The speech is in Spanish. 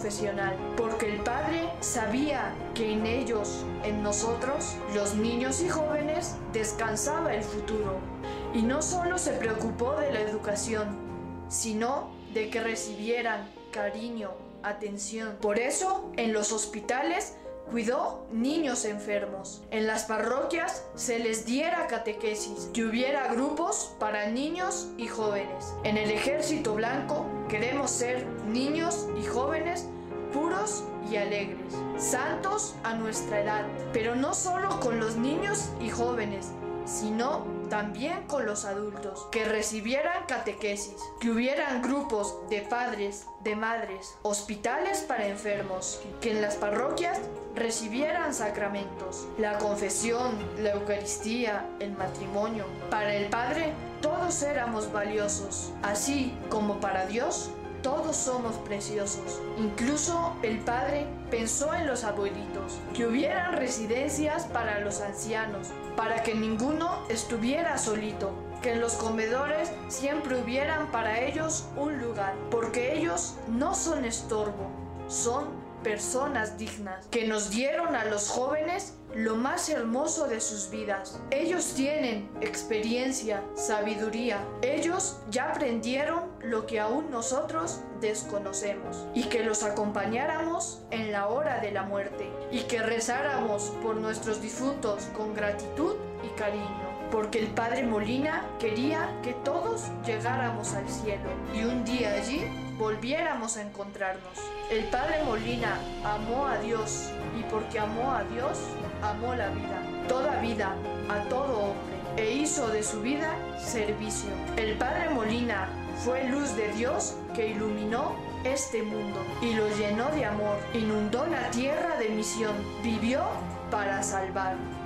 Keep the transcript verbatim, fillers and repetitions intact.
profesional, porque el Padre sabía que en ellos, en nosotros, los niños y jóvenes, descansaba el futuro. Y no solo se preocupó de la educación, sino de que recibieran cariño, atención. Por eso, en los hospitales cuidó niños enfermos. En las parroquias se les diera catequesis, que hubiera grupos para niños y jóvenes. En el Ejército Blanco queremos ser niños y jóvenes puros y alegres, santos a nuestra edad, pero no solo con los niños y jóvenes, sino también con los adultos, que recibieran catequesis, que hubieran grupos de padres, de madres, hospitales para enfermos, que en las parroquias recibieran sacramentos, la confesión, la Eucaristía, el matrimonio. Para el Padre todos éramos valiosos, así como para Dios todos somos preciosos. Incluso el Padre pensó en los abuelitos, que hubieran residencias para los ancianos, para que ninguno estuviera solito, que en los comedores siempre hubieran para ellos un lugar, porque ellos no son estorbo, son personas dignas, que nos dieron a los jóvenes lo más hermoso de sus vidas. Ellos tienen experiencia, sabiduría. Ellos ya aprendieron lo que aún nosotros desconocemos, y que los acompañáramos en la hora de la muerte, y que rezáramos por nuestros difuntos con gratitud y cariño, porque el Padre Molina quería que todos llegáramos al cielo y un día allí volviéramos a encontrarnos. El Padre Molina amó a Dios, y porque amó a Dios, amó la vida, toda vida, a todo hombre, e hizo de su vida servicio. El Padre Molina fue luz de Dios que iluminó este mundo y lo llenó de amor, inundó la tierra de misión, vivió para salvar.